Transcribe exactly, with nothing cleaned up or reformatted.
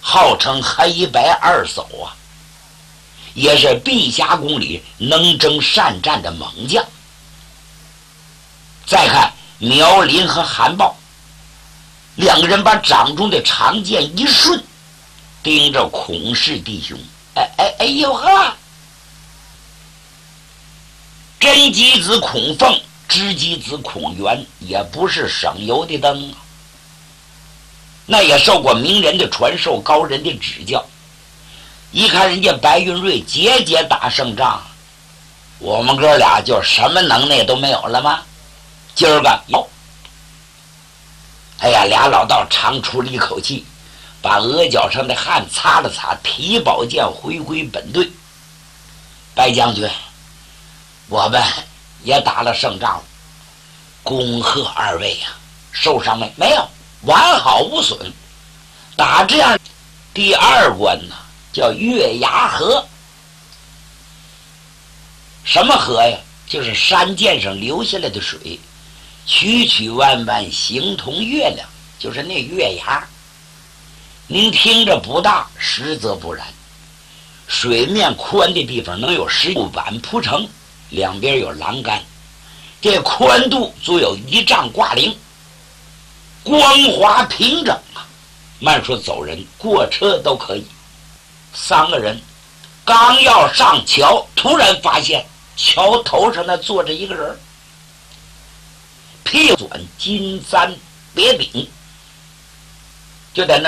号称黑白二嫂啊，也是碧霞宫里能征善战的猛将。再看苗林和韩豹，两个人把掌中的长剑一顺，盯着孔氏弟兄。哎哎哎呦呵！真吉子孔凤，知吉子孔元，也不是省油的灯啊。那也受过名人的传授，高人的指教。一看人家白云瑞节节打胜仗，我们哥俩就什么能耐都没有了吗？今儿个有，哎呀，俩老道长出了一口气，把额角上的汗擦了擦，提宝剑回归本队。白将军，我们也打了胜仗了，恭贺二位呀、啊！受伤没？没有，完好无损。打这样，第二关呢叫月牙河。什么河呀？就是山涧上流下来的水，曲曲弯弯形同月亮，就是那月牙。您听着不大，实则不然。水面宽的地方能有石板铺成，两边有栏杆，这宽度足有一丈挂零，光滑平整啊！慢说走人，过车都可以。三个人刚要上桥，突然发现桥头上那坐着一个人，屁股金簪别柄，就在那